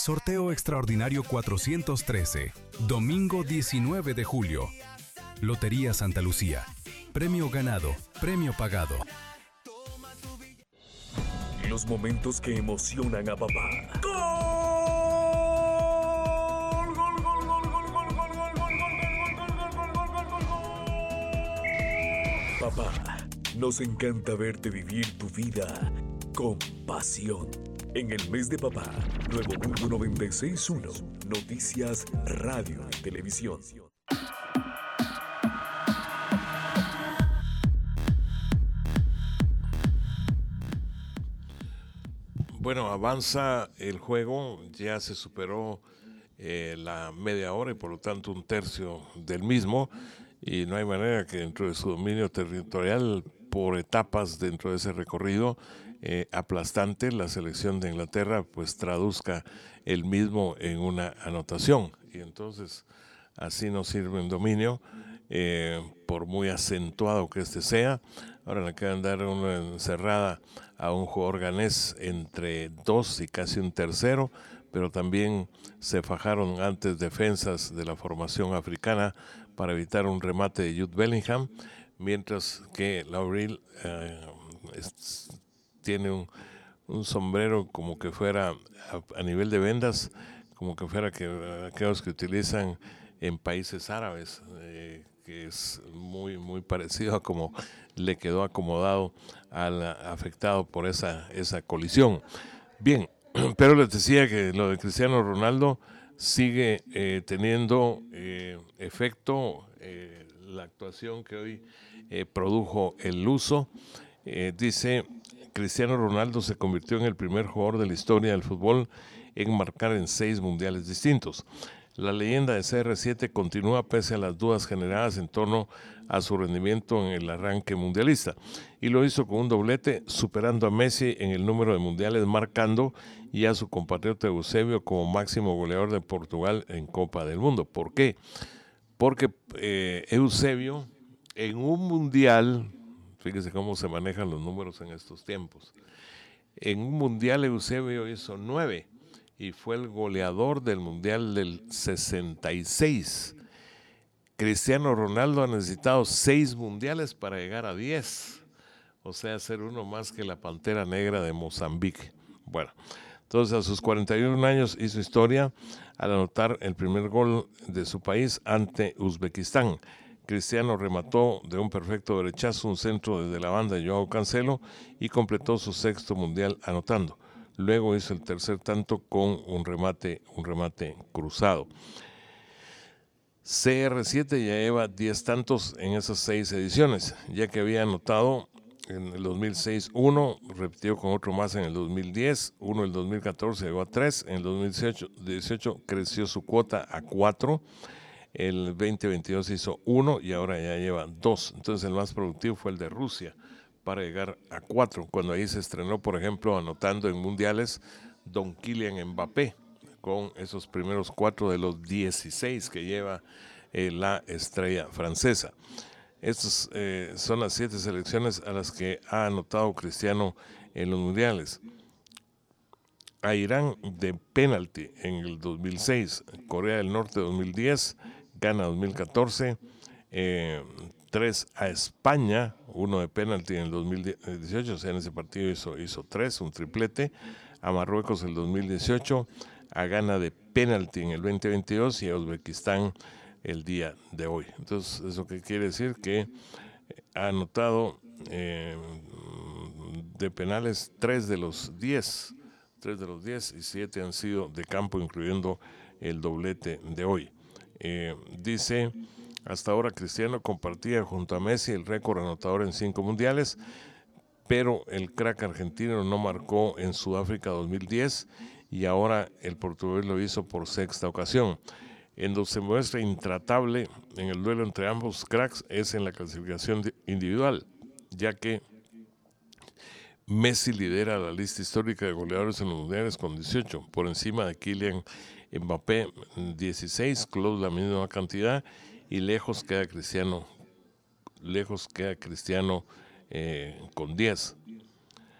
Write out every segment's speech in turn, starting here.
Sorteo extraordinario 413, domingo 19 de julio. Lotería Santa Lucía. Premio ganado, premio pagado. Los momentos que emocionan a papá. Papá, nos encanta verte vivir tu vida con pasión. En el mes de papá, Nuevo Mundo 96.1, Noticias, Radio y Televisión. Bueno, avanza el juego, ya se superó la media hora y por lo tanto un tercio del mismo, y no hay manera que dentro de su dominio territorial, por etapas dentro de ese recorrido aplastante, la selección de Inglaterra pues traduzca el mismo en una anotación, y entonces así nos sirve un dominio, por muy acentuado que este sea. Ahora le quedan dar una encerrada a un jugador ganés entre 2 y casi un tercero, pero también se fajaron antes defensas de la formación africana para evitar un remate de Jude Bellingham, mientras que Lauril tiene un sombrero como que fuera a nivel de vendas, como que fuera aquellos que utilizan en países árabes, que es muy parecido a como le quedó acomodado al afectado por esa colisión. Bien, pero les decía que lo de Cristiano Ronaldo sigue teniendo efecto, la actuación que hoy produjo el Luso. Dice: Cristiano Ronaldo se convirtió en el primer jugador de la historia del fútbol en marcar en 6 mundiales distintos. La leyenda de CR7 continúa pese a las dudas generadas en torno a su rendimiento en el arranque mundialista, y lo hizo con un doblete, superando a Messi en el número de mundiales marcando, y a su compatriota Eusebio como máximo goleador de Portugal en Copa del Mundo. ¿Por qué? Porque Eusebio en un mundial, fíjese cómo se manejan los números en estos tiempos, en un mundial Eusebio hizo 9 y fue el goleador del mundial del 66. Cristiano Ronaldo ha necesitado 6 mundiales para llegar a 10, o sea, ser uno más que la Pantera Negra de Mozambique. Bueno, entonces a sus 41 años hizo historia al anotar el primer gol de su país ante Uzbekistán. Cristiano remató de un perfecto derechazo un centro desde la banda de Joao Cancelo y completó su 6º mundial anotando. Luego hizo el tercer tanto con un remate cruzado. CR7 ya lleva 10 tantos en esas 6 ediciones, ya que había anotado en el 2006 uno, repitió con otro más en el 2010, uno en el 2014 llegó a 3, en el 2018 creció su cuota a 4, el 2022 hizo 1 y ahora ya lleva 2. Entonces el más productivo fue el de Rusia, para llegar a 4, cuando ahí se estrenó, por ejemplo, anotando en mundiales don Kylian Mbappé, con esos primeros 4 de los 16 que lleva la estrella francesa. Estas son las 7 selecciones a las que ha anotado Cristiano en los mundiales. A Irán de penalti en el 2006, Corea del Norte 2010, Ghana 2014, 3 a España, 1 de penalti en el 2018, o sea, en ese partido hizo 3, un triplete, a Marruecos el 2018, a Ghana de penalti en el 2022 y a Uzbekistán el día de hoy. Entonces, ¿eso qué quiere decir? Que ha anotado de penales 3 de los 10 y 7 han sido de campo, incluyendo el doblete de hoy. Dice: hasta ahora Cristiano compartía junto a Messi el récord anotador en 5 mundiales, pero el crack argentino no marcó en Sudáfrica 2010 y ahora el portugués lo hizo por 6ª ocasión. En donde se muestra intratable en el duelo entre ambos cracks es en la clasificación individual, ya que Messi lidera la lista histórica de goleadores en los mundiales con 18, por encima de Kylian Mbappé 16, Klose la misma cantidad, y lejos queda Cristiano con 10.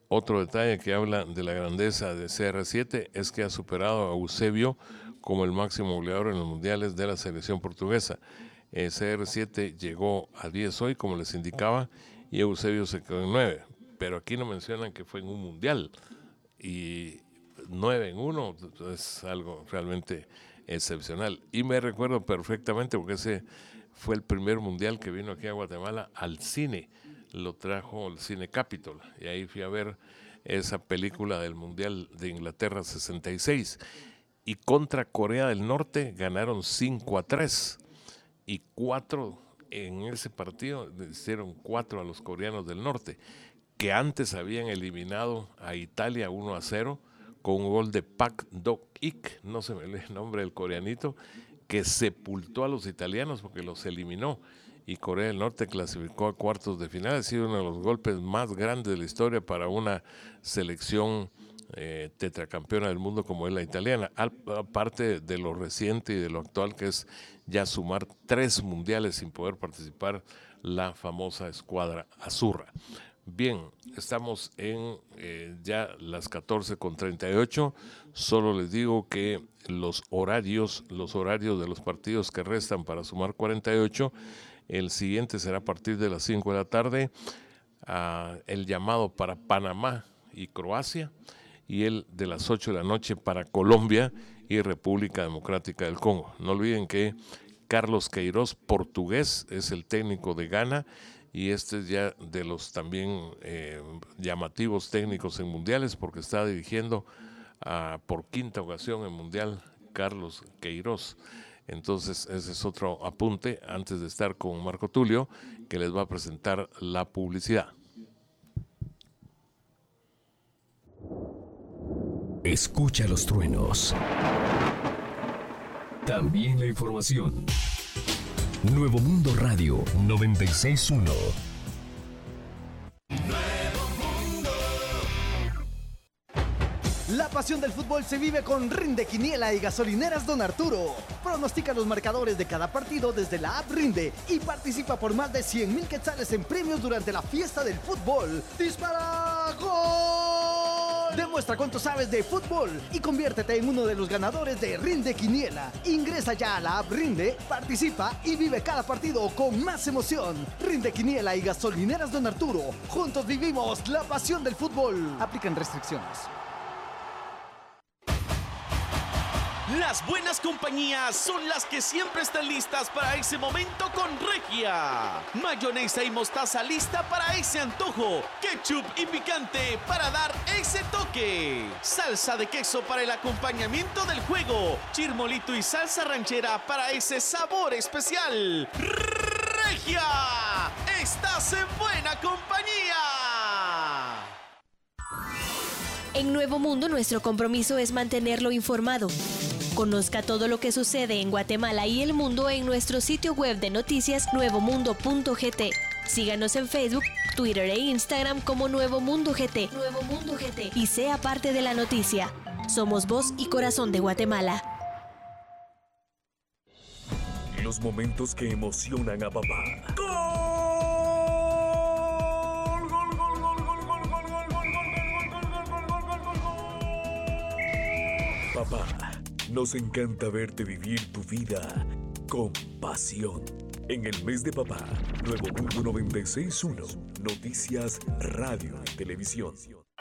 Otro detalle que habla de la grandeza de CR7 es que ha superado a Eusebio como el máximo goleador en los mundiales de la selección portuguesa. CR7 llegó a 10 hoy, como les indicaba, y Eusebio se quedó en 9. Pero aquí no mencionan que fue en un mundial. Y 9 en 1 es algo realmente excepcional. Y me recuerdo perfectamente porque ese fue el primer mundial que vino aquí a Guatemala al cine. Lo trajo el Cine Capitol y ahí fui a ver esa película del Mundial de Inglaterra 66 y contra Corea del Norte ganaron 5-3 y 4 en ese partido, hicieron 4 a los coreanos del norte que antes habían eliminado a Italia 1-0 con un gol de Pak Dok-ik, no se me lee el nombre del coreanito, que sepultó a los italianos porque los eliminó. Y Corea del Norte clasificó a cuartos de final. Ha sido uno de los golpes más grandes de la historia para una selección tetracampeona del mundo como es la italiana, aparte de lo reciente y de lo actual que es ya sumar 3 mundiales sin poder participar la famosa escuadra azurra. Bien, estamos en ya las 14:38. Solo les digo que los horarios de los partidos que restan para sumar 48, el siguiente será a partir de las 5 de la tarde, el llamado para Panamá y Croacia, y el de las 8 de la noche para Colombia y República Democrática del Congo. No olviden que Carlos Queiroz, portugués, es el técnico de Ghana, y este es ya de los también llamativos técnicos en mundiales porque está dirigiendo por 5ª ocasión en mundial Carlos Queiroz. Entonces ese es otro apunte antes de estar con Marco Tulio, que les va a presentar la publicidad. Escucha los truenos. También la información. Nuevo Mundo Radio 96.1. La pasión del fútbol se vive con Rinde Quiniela y Gasolineras Don Arturo. Pronostica los marcadores de cada partido desde la app Rinde y participa por más de 100,000 quetzales en premios durante la fiesta del fútbol. ¡Dispara! ¡Gol! Demuestra cuánto sabes de fútbol y conviértete en uno de los ganadores de Rinde Quiniela. Ingresa ya a la app Rinde, participa y vive cada partido con más emoción. Rinde Quiniela y Gasolineras Don Arturo. Juntos vivimos la pasión del fútbol. Aplican restricciones. Las buenas compañías son las que siempre están listas para ese momento con Regia. Mayonesa y mostaza lista para ese antojo. Ketchup y picante para dar ese toque. Salsa de queso para el acompañamiento del juego. Chirmolito y salsa ranchera para ese sabor especial. Regia, estás en buena compañía. En Nuevo Mundo, nuestro compromiso es mantenerlo informado. Conozca todo lo que sucede en Guatemala y el mundo en nuestro sitio web de noticias nuevomundo.gt. Síganos en Facebook, Twitter e Instagram como Nuevo Mundo GT. Nuevo Mundo GT. Y sea parte de la noticia. Somos voz y corazón de Guatemala. Los momentos que emocionan a papá. Papá, nos encanta verte vivir tu vida con pasión. En el mes de papá, Nuevo Mundo 96.1, noticias, radio y televisión.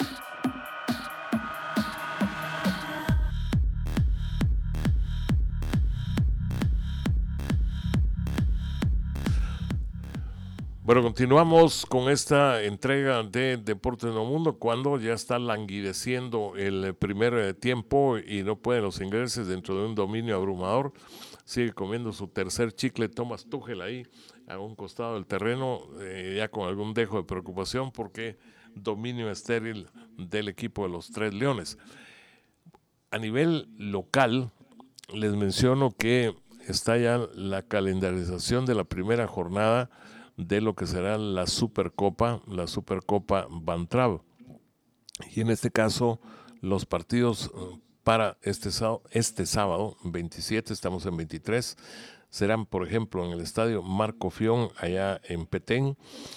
Bueno, continuamos con esta entrega de Deportes Nuevo Mundo cuando ya está languideciendo el primer tiempo y no pueden los ingleses dentro de un dominio abrumador. Sigue comiendo su tercer chicle Thomas Tuchel ahí a un costado del terreno, ya con algún dejo de preocupación porque dominio estéril del equipo de los Tres Leones. A nivel local, les menciono que está ya la calendarización de la primera jornada de lo que será la Supercopa Bantrab. Y en este caso, los partidos para este sábado 27, estamos en 23, serán, por ejemplo, en el estadio Marco Fión, allá en Petén.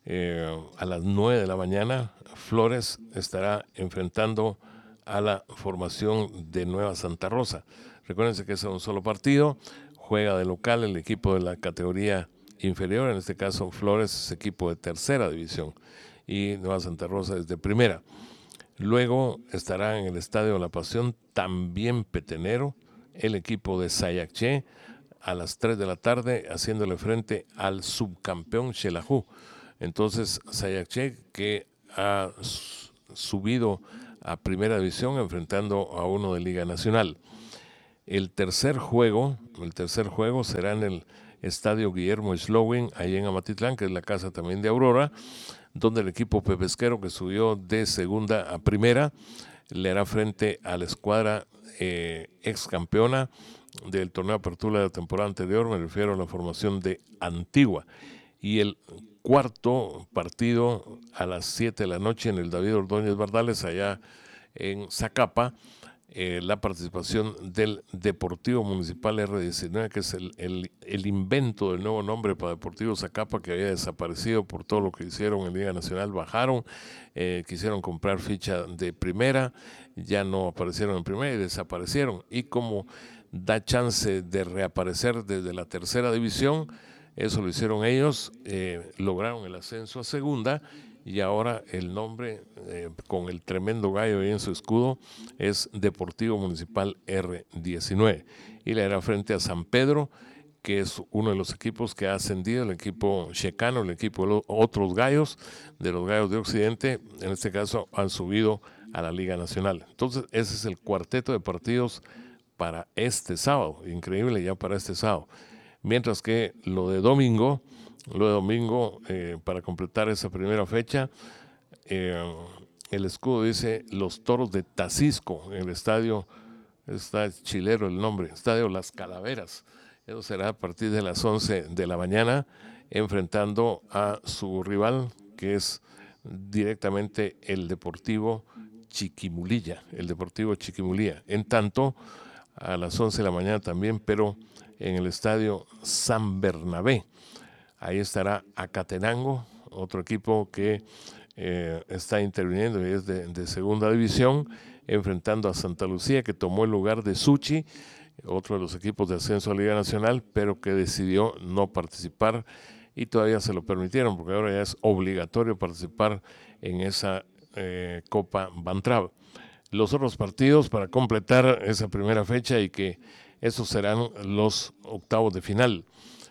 a las 9 de la mañana, Flores estará enfrentando a la formación de Nueva Santa Rosa. Recuérdense que es un solo partido, juega de local el equipo de la categoría inferior, en este caso Flores es equipo de tercera división y Nueva Santa Rosa es de primera. Luego estará en el Estadio La Pasión, también petenero, el equipo de Sayacché a las 3 de la tarde haciéndole frente al subcampeón Xelajú. Entonces Sayacché, que ha subido a primera división enfrentando a uno de Liga Nacional. El tercer juego será en el Estadio Guillermo Slowin, ahí en Amatitlán, que es la casa también de Aurora, donde el equipo pepesquero que subió de segunda a primera le hará frente a la escuadra ex campeona del torneo de apertura de la temporada anterior, me refiero a la formación de Antigua. Y el cuarto partido a las 7 de la noche en el David Ordóñez Bardales, allá en Zacapa, la participación del Deportivo Municipal R19, que es el invento del nuevo nombre para Deportivo Zacapa, que había desaparecido por todo lo que hicieron en Liga Nacional. Bajaron, quisieron comprar ficha de primera, ya no aparecieron en primera y desaparecieron. Y como da chance de reaparecer desde la tercera división, eso lo hicieron ellos, lograron el ascenso a segunda. Y ahora el nombre, con el tremendo gallo ahí en su escudo, es Deportivo Municipal R19. Y le hará frente a San Pedro, que es uno de los equipos que ha ascendido, el equipo checano, el equipo de los otros gallos, de los gallos de Occidente, en este caso han subido a la Liga Nacional. Entonces ese es el cuarteto de partidos para este sábado, increíble ya para este sábado. Mientras que lo de domingo, para completar esa primera fecha, el escudo dice los Toros de Tacisco, en el estadio, está chilero el nombre, Estadio Las Calaveras. Eso será a partir de las 11 de la mañana, enfrentando a su rival, que es directamente el Deportivo Chiquimulilla. En tanto, a las 11 de la mañana también, pero en el Estadio San Bernabé. Ahí estará Acatenango, otro equipo que está interviniendo y es de segunda división, enfrentando a Santa Lucía, que tomó el lugar de Suchi, otro de los equipos de ascenso a Liga Nacional, pero que decidió no participar y todavía se lo permitieron, porque ahora ya es obligatorio participar en esa Copa Bantrab. Los otros partidos para completar esa primera fecha y que esos serán los octavos de final.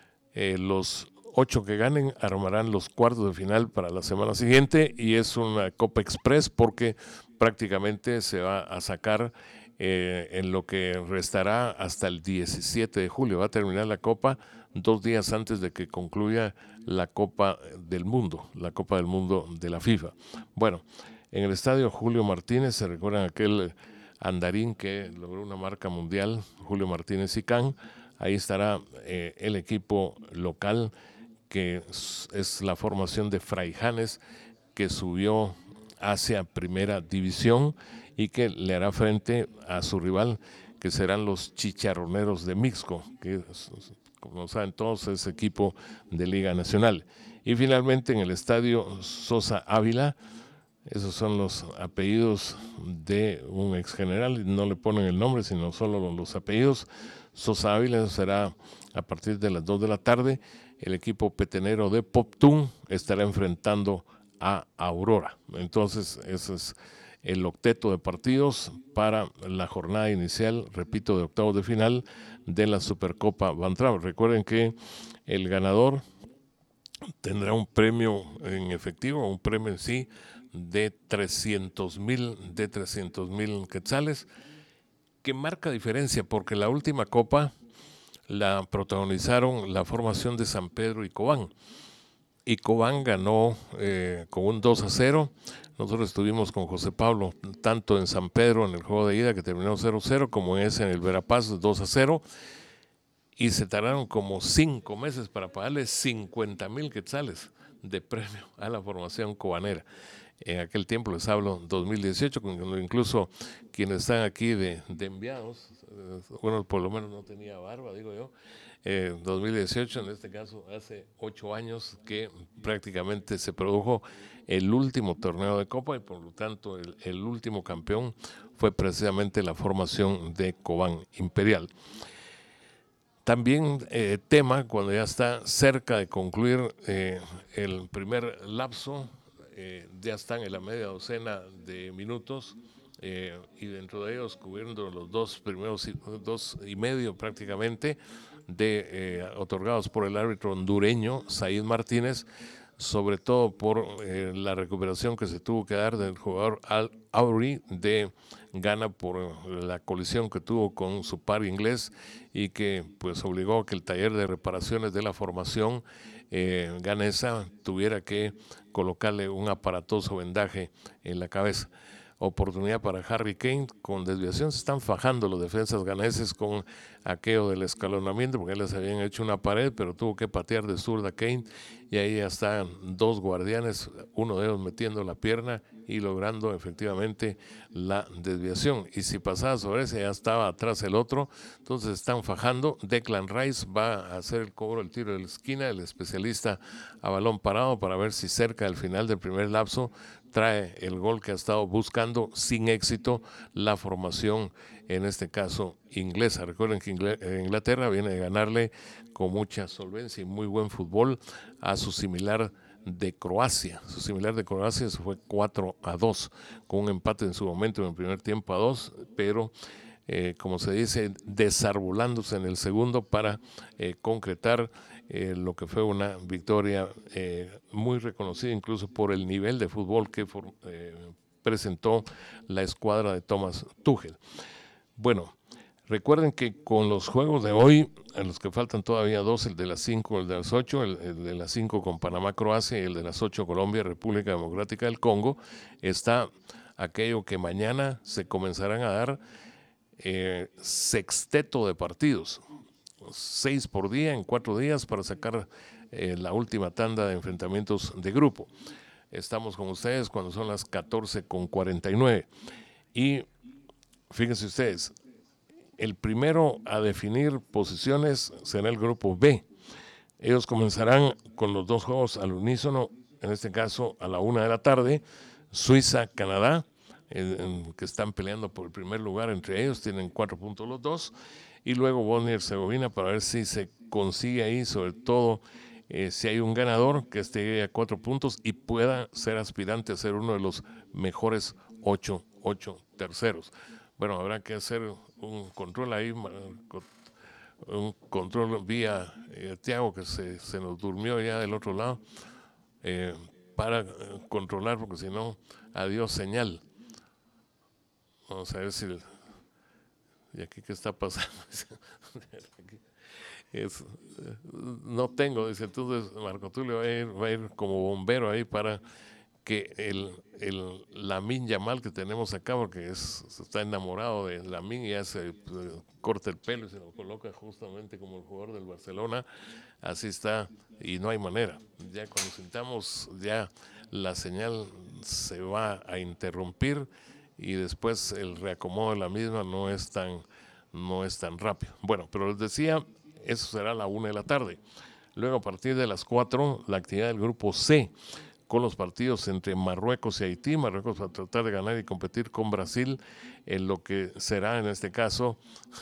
Los 8 que ganen armarán los cuartos de final para la semana siguiente y es una Copa Express porque prácticamente se va a sacar en lo que restará hasta el 17 de julio. Va a terminar la Copa 2 días antes de que concluya la Copa del Mundo de la FIFA. Bueno, en el estadio Julio Martínez, se recuerdan aquel andarín que logró una marca mundial, Julio Martínez Icán. Ahí estará el equipo local, que es la formación de Fraijanes, que subió hacia primera división y que le hará frente a su rival, que serán los Chicharroneros de Mixco, que como saben todos es equipo de Liga Nacional. Y finalmente en el estadio Sosa Ávila, esos son los apellidos de un ex general, no le ponen el nombre, sino solo los apellidos. Sosa Ávila, eso será a partir de las 2 de la tarde. El equipo petenero de Poptún estará enfrentando a Aurora. Entonces, ese es el octeto de partidos para la jornada inicial, repito, de octavos de final de la Supercopa Bantrab. Recuerden que el ganador tendrá un premio en efectivo, un premio en sí, de 300,000 quetzales, que marca diferencia porque la última copa la protagonizaron la formación de San Pedro y Cobán. Y Cobán ganó con un 2-0. Nosotros estuvimos con José Pablo tanto en San Pedro en el juego de ida, que terminó 0-0, como en el Verapaz 2-0. Y se tardaron como 5 meses para pagarle 50,000 quetzales de premio a la formación cobanera. En aquel tiempo, les hablo 2018, cuando incluso quienes están aquí de enviados, uno por lo menos no tenía barba, digo yo, 2018, en este caso hace 8 años que prácticamente se produjo el último torneo de Copa y por lo tanto el último campeón fue precisamente la formación de Cobán Imperial. También tema, cuando ya está cerca de concluir el primer lapso, ya están en la media docena de minutos y dentro de ellos cubriendo los 2 primeros, 2 y medio prácticamente, otorgados por el árbitro hondureño Said Martínez, sobre todo por la recuperación que se tuvo que dar del jugador Al-Auri de Ghana por la colisión que tuvo con su par inglés y que pues obligó a que el taller de reparaciones de la formación ganesa tuviera que colocarle un aparatoso vendaje en la cabeza. Oportunidad para Harry Kane con desviación. Se están fajando los defensas ganeses con aquello del escalonamiento, porque les habían hecho una pared, pero tuvo que patear de zurda Kane y ahí ya están 2 guardianes, uno de ellos metiendo la pierna y logrando efectivamente la desviación. Y si pasaba sobre ese, ya estaba atrás el otro. Entonces están fajando. Declan Rice va a hacer el cobro, el tiro de la esquina, el especialista a balón parado, para ver si cerca del final del primer lapso trae el gol que ha estado buscando sin éxito la formación, en este caso inglesa. Recuerden que Inglaterra viene de ganarle con mucha solvencia y muy buen fútbol a su similar de Croacia. Su similar de Croacia se fue 4-2, con un empate en su momento en el primer tiempo a 2, pero como se dice, desarbolándose en el segundo para concretar lo que fue una victoria muy reconocida incluso por el nivel de fútbol que presentó la escuadra de Thomas Tuchel. Bueno, recuerden que con los juegos de hoy, a los que faltan todavía 2, el de las 5, el de las 8, el de las 5 con Panamá, Croacia y el de las 8, Colombia, República Democrática del Congo, está aquello que mañana se comenzarán a dar sexteto de partidos. 6 por día en 4 días para sacar la última tanda de enfrentamientos de grupo. Estamos con ustedes cuando son las 14:49 y fíjense ustedes, el primero a definir posiciones será el grupo B. Ellos comenzarán con los 2 juegos al unísono, en este caso a la 1 de la tarde, Suiza-Canadá, que están peleando por el primer lugar entre ellos, tienen 4 puntos los 2, y luego Bosnia y Herzegovina, para ver si se consigue ahí, sobre todo si hay un ganador que esté a 4 puntos y pueda ser aspirante a ser uno de los mejores 8 terceros. Bueno, habrá que hacer un control ahí, un control vía Tiago, que se nos durmió ya del otro lado, para controlar, porque si no, adiós señal. Vamos a ver si... ¿Y aquí qué está pasando? No tengo, dice, entonces Marco Tulio va a ir como bombero ahí para que el Lamine Yamal que tenemos acá, porque está enamorado de Lamine y ya se corta el pelo y se lo coloca justamente como el jugador del Barcelona, así está y no hay manera. Ya cuando sintamos ya la señal se va a interrumpir y después el reacomodo de la misma no es tan rápido. Bueno, pero les decía, eso será a la 1 de la tarde. Luego a partir de las 4, la actividad del grupo C, con los partidos entre Marruecos y Haití. Marruecos va a tratar de ganar y competir con Brasil en lo que será en este caso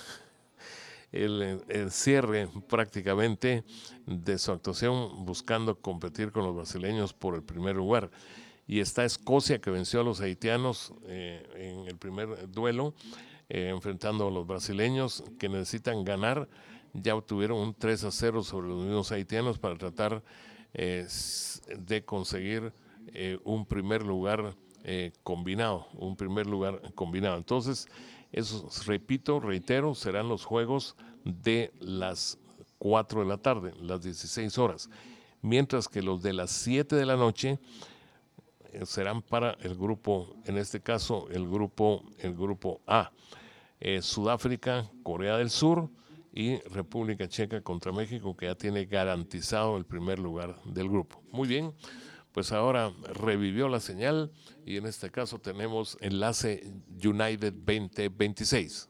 el cierre prácticamente de su actuación, buscando competir con los brasileños por el primer lugar. Y está Escocia, que venció a los haitianos en el primer duelo, enfrentando a los brasileños, que necesitan ganar. Ya obtuvieron un 3-0 sobre los mismos haitianos para tratar de conseguir un primer lugar combinado, Entonces, eso, reitero, serán los juegos de las 4 de la tarde, las 16 horas, mientras que los de las 7 de la noche serán para el grupo, en este caso el grupo A, Sudáfrica, Corea del Sur y República Checa contra México, que ya tiene garantizado el primer lugar del grupo. Muy bien, pues ahora revivió la señal y en este caso tenemos enlace United 2026.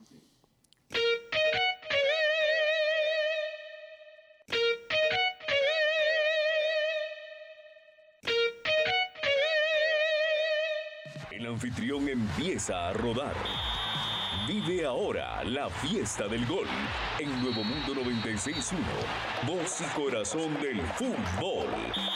El anfitrión empieza a rodar. Vive ahora la fiesta del gol en Nuevo Mundo 96.1, voz y corazón del fútbol.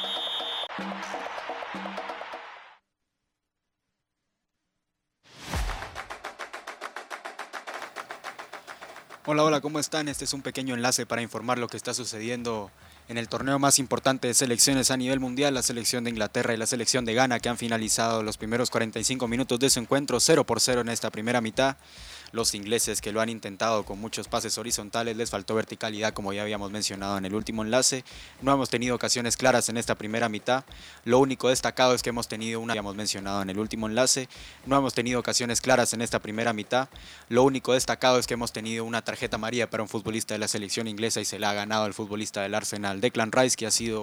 Hola, hola, ¿cómo están? Este es un pequeño enlace para informar lo que está sucediendo en el torneo más importante de selecciones a nivel mundial, la selección de Inglaterra y la selección de Ghana, que han finalizado los primeros 45 minutos de su encuentro 0-0 en esta primera mitad. Los ingleses, que lo han intentado con muchos pases horizontales, les faltó verticalidad, como ya habíamos mencionado en el último enlace. No hemos tenido ocasiones claras en esta primera mitad. Lo único destacado es que hemos tenido habíamos mencionado en el último enlace. No hemos tenido ocasiones claras en esta primera mitad. Lo único destacado es que hemos tenido una tarjeta amarilla para un futbolista de la selección inglesa y se la ha ganado el futbolista del Arsenal, Declan Rice, que ha sido